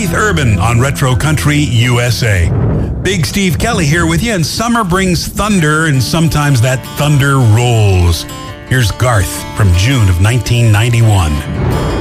Keith Urban on Retro Country USA. Big Steve Kelly here with you, and summer brings thunder, and sometimes that thunder rolls. Here's Garth from June of 1991.